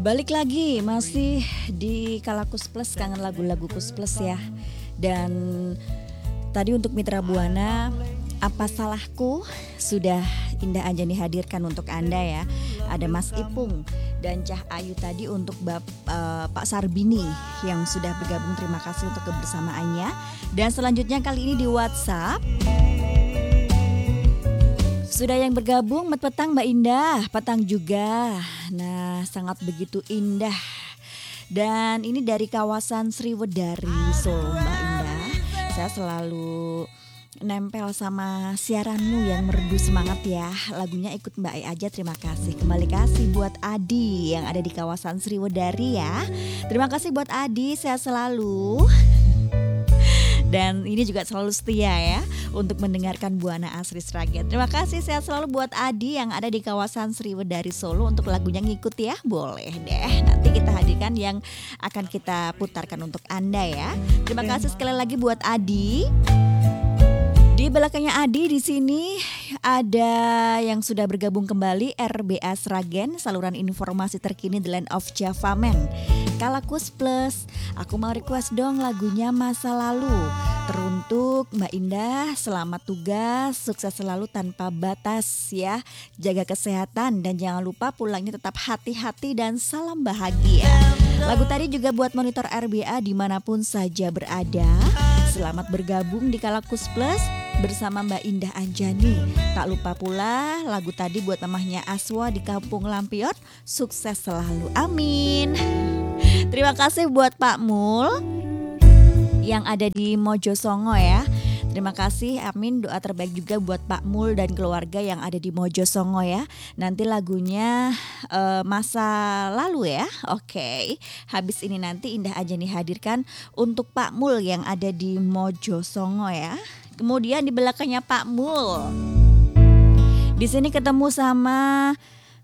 Balik lagi masih di Kalakus Plus, kangen lagu-lagu Kus Plus ya. Dan tadi untuk Mitra Buana, apa salahku sudah Indah Anjani hadirkan untuk Anda ya. Ada Mas Ipung dan Cah Ayu tadi untuk Pak Sarbini yang sudah bergabung. Terima kasih untuk kebersamaannya. Dan selanjutnya kali ini di WhatsApp sudah yang bergabung, Mat petang Mbak Indah, petang juga. Nah, sangat begitu indah. Dan ini dari kawasan Sriwedari, Solo Mbak Indah. Saya selalu nempel sama siaranmu yang merdu semangat ya. Lagunya ikut Mbak Ai aja, terima kasih. Kembali kasih buat Adi yang ada di kawasan Sriwedari ya. Terima kasih buat Adi, sehat selalu. Dan ini juga selalu setia ya untuk mendengarkan Buana Asri Sragen. Terima kasih, sehat selalu buat Adi yang ada di kawasan Sriwedari Solo. Untuk lagunya ngikut ya, boleh deh. Nanti kita hadirkan yang akan kita putarkan untuk Anda ya. Terima kasih sekali lagi buat Adi. Di belakangnya Adi di sini ada yang sudah bergabung kembali, RBA Sragen, saluran informasi terkini The Land of Java Man. Kalakus Plus, aku mau request dong lagunya Masa Lalu. Teruntuk Mbak Indah, selamat tugas, sukses selalu tanpa batas ya. Jaga kesehatan dan jangan lupa pulangnya tetap hati-hati dan salam bahagia. Lagu tadi juga buat monitor RBA dimanapun saja berada. Selamat bergabung di Kalakus Plus bersama Mbak Indah Anjani. Tak lupa pula lagu tadi buat mamahnya Aswa di Kampung Lampion. Sukses selalu, amin. Terima kasih buat Pak Mul yang ada di Mojosongo ya. Terima kasih, amin. Doa terbaik juga buat Pak Mul dan keluarga yang ada di Mojosongo ya. Nanti lagunya Masa Lalu ya. Oke. Habis ini nanti Indah Anjani hadirkan untuk Pak Mul yang ada di Mojosongo ya. Kemudian di belakangnya Pak Mul, di sini ketemu sama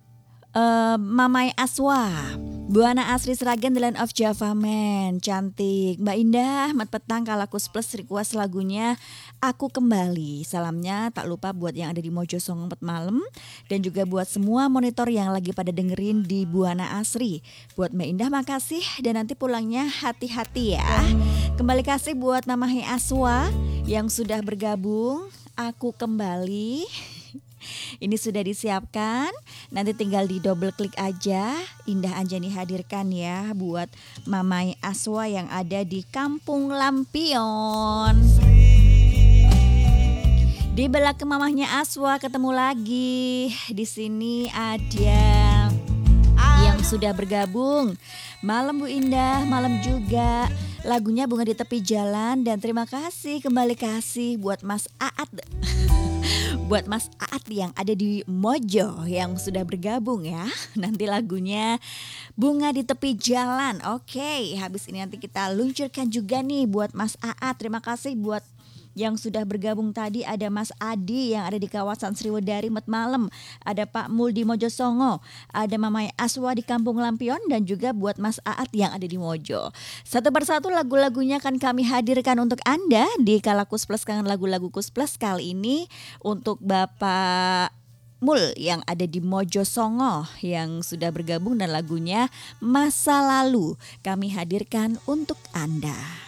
Mamai Aswa, Buana Asri Sragen The Land of Java Man. Cantik Mbak Indah, Mat petang Kalakus Plus request lagunya Aku Kembali. Salamnya tak lupa buat yang ada di Mojosongo Mat malam. Dan juga buat semua monitor yang lagi pada dengerin di Buana Asri. Buat Mbak Indah makasih, dan nanti pulangnya hati-hati ya. Kembali kasih buat Mamahe Aswa yang sudah bergabung. Aku Kembali ini sudah disiapkan, nanti tinggal di double klik aja. Indah Anjani hadirkan ya buat Mamai Aswa yang ada di Kampung Lampion. Di belakang mamahnya Aswa ketemu lagi. Di sini ada yang sudah bergabung. Malam Bu Indah, malam juga. Lagunya Bunga di Tepi Jalan. Dan terima kasih, kembali kasih buat Mas Aat. Buat Mas Aat yang ada di Mojo yang sudah bergabung ya. Nanti lagunya Bunga di Tepi Jalan. Oke, habis ini nanti kita luncurkan juga nih buat Mas Aat. Terima kasih buat yang sudah bergabung tadi. Ada Mas Adi yang ada di kawasan Sriwedari Mat malam. Ada Pak Mul di Mojosongo. Ada Mamai Aswa di Kampung Lampion. Dan juga buat Mas Aat yang ada di Mojo. Satu persatu lagu-lagunya akan kami hadirkan untuk Anda di Kalakus Plus, kangen lagu-lagu Kus Plus. Kali ini untuk Bapak Mul yang ada di Mojosongo yang sudah bergabung, dan lagunya Masa Lalu kami hadirkan untuk Anda.